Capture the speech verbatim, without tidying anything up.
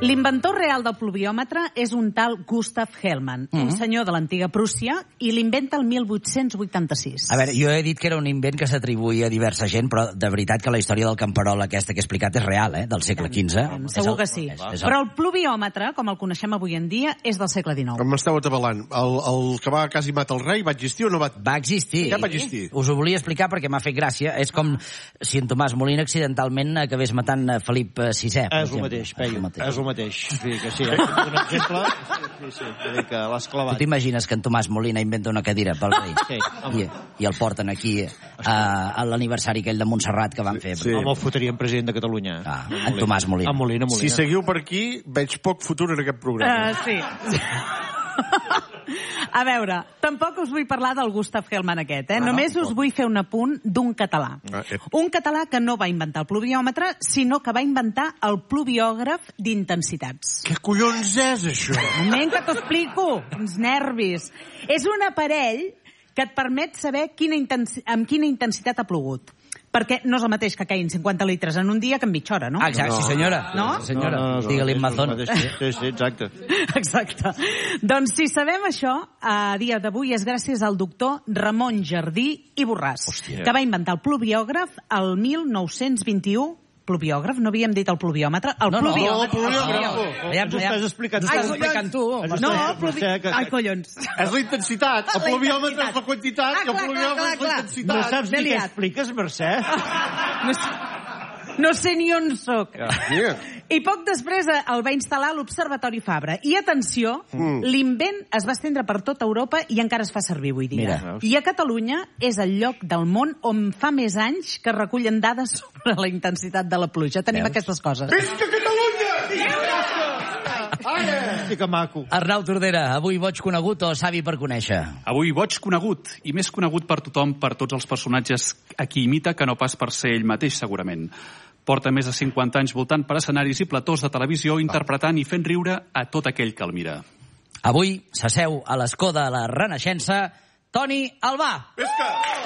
L'inventor real del pluviòmetre és un tal Gustav Hellmann, un senyor de l'antiga Prússia, i l'inventa el mil vuit-cents vuitanta-sis. A veure, jo he dit que era un invent que s'atribuïa a diversa gent, però de veritat que la història del camperol aquesta que he explicat és real, eh? Del segle quinze. Segur que sí. Però el pluviòmetre, com el coneixem avui en dia, és del segle dinou. M'esteu atabalant. El, el que va quasi matar el rei va existir o no va... Va existir. Què va existir? Us ho volia explicar perquè m'ha fet gràcia. És com si en Tomàs Molina accidentalment acabés matant Felip sisè. És el mateix, Peyu. És el mateix. Sí, que sí. Un exemple... Sí, sí. Que l'has clavat. Tu t'imagines que en Tomàs Molina inventa una cadira pel rei? Sí. I, I el porten aquí a, a l'aniversari aquell de Montserrat que van fer. Sí. Home, el fotríem president de Catalunya. Ah, en Tomàs Molina. En Molina, Molina. Si seguiu per aquí, veig poc futur en aquest programa. Uh, sí. A veure, tampoc us vull parlar del Gustav Hellmann aquest, eh? Ah, Només us vull fer un apunt d'un català. Ah, eh. Un català que no va inventar el pluviòmetre, sinó que va inventar el pluviògraf d'intensitats. Què collons és, això? Un moment que t'ho explico, uns nervis. És un aparell que et permet saber quina intensi- amb quina intensitat ha plogut. Perquè no és el mateix que caiguin cinquanta litres en un dia que en mitja hora, no? Ah, exacte, sí senyora. No? Sí senyora, No, no, no, digue-li és el Mazón. mateix, Sí, sí, exacte. Exacte. Doncs si sabem això, a dia d'avui és gràcies al doctor Ramon Jardí i Borràs, Hòstia. que va inventar el pluviògraf el mil nou-cents vint-i-u. Pluviògraf? No havíem dit el pluviòmetre? El No, no, pluviòmetre. el pluviògraf. Ja, T'ho estàs explicant. T'ho estàs explicant tu. No, pluvi... Ai, collons. És la intensitat. El La pluviòmetre és intensitat. la quantitat Ah, i el clar, pluviòmetre clar, és la clar. No intensitat. saps M'he ni què liat. expliques, Mercè? No sé, no sé ni on soc. Yeah. I poc després eh, el va instal·lar a l'Observatori Fabra. I atenció, mm. l'invent es va estendre per tota Europa i encara es fa servir avui dia. Mira. I a Catalunya és el lloc del món on fa més anys que recullen dades sobre la intensitat de la pluja. Tenim Veus? aquestes coses. Visca Catalunya! Ara! Hosti, que maco. Arnau Tordera, avui boig conegut o savi per conèixer? Avui boig conegut, i més conegut per tothom, per tots els personatges a qui imita, que no pas per ser ell mateix, segurament. Porta més de cinquanta anys voltant per escenaris i platós de televisió, interpretant i fent riure a tot aquell que el mira. Avui s'asseu a l'escó de la Renaixença Toni Albà. Visca!